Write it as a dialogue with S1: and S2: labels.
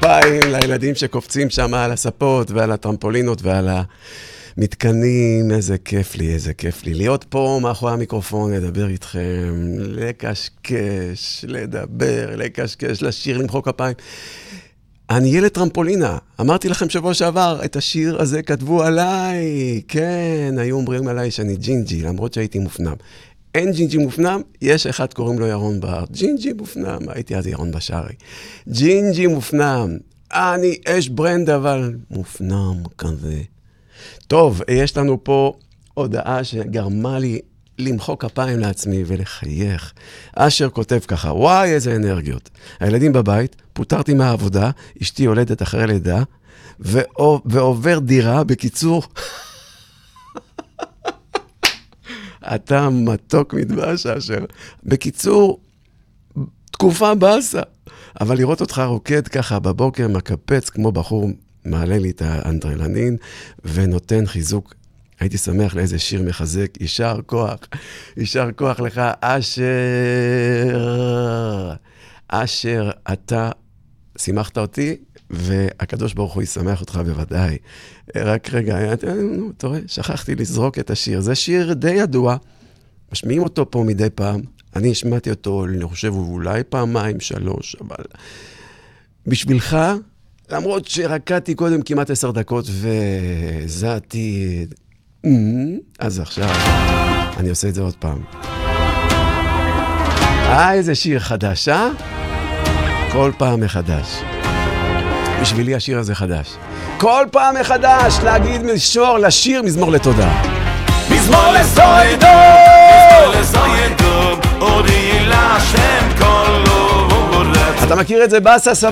S1: כפיים לילדים שקופצים שם על הספות ועל הטרמפולינות ועל המתקנים. איזה כיף לי, איזה כיף לי. להיות פה מאחורי המיקרופון, לדבר איתכם, לקשקש, לדבר, לקשקש, לשיר, למחוא כפיים. אני ילד טרמפולינה. אמרתי לכם שבוע שעבר, את השיר הזה כתבו עליי. כן, היו אומרים עליי שאני ג'ינג'י, למרות שהייתי מופנם. אין ג'ינג'י מופנם, יש אחד קוראים לו ירון בר. ג'ינג'י מופנם, הייתי אז ירון בשארי. ג'ינג'י מופנם, אני אש ברנד אבל מופנם כזה. טוב, יש לנו פה הודעה שגרמה לי למחוא כפיים לעצמי ולחייך. אשר כותב ככה, וואי איזה אנרגיות. הילדים בבית, פוטרתי מהעבודה, אשתי הולדת אחרי לידה, ועובר דירה, בקיצור... אתה מתוק מדבש, אשר. בקיצור, תקופה בסה. אבל לראות אותך רוקד ככה בבוקר, מקפץ כמו בחור, מעלה לי את האנדרלנין, ונותן חיזוק. הייתי שמח לאיזה שיר מחזק. יישר כוח. יישר כוח לך, אשר. אשר, אתה שימחת אותי, והקדוש ברוך הוא ישמח אותך בוודאי. רק רגע, אתה רואה, שכחתי לזרוק את השיר. זה שיר די ידוע, משמיעים אותו פה מדי פעם. אני השמעתי אותו, אני חושב, אולי פעמיים, 3, אבל בשבילך, למרות שרקדתי קודם כמעט 10 דקות, וזעתי, אז עכשיו, אני עושה את זה עוד פעם. איזה שיר חדש, אה? כל פעם מחדש. בשבילי השיר הזה חדש. כל פעם מחדש להגיד משור, לשיר מזמור לתודה.
S2: מזמור לסוידו, עוד ילה שם כל לא.
S1: אתה מכיר את זה בסה?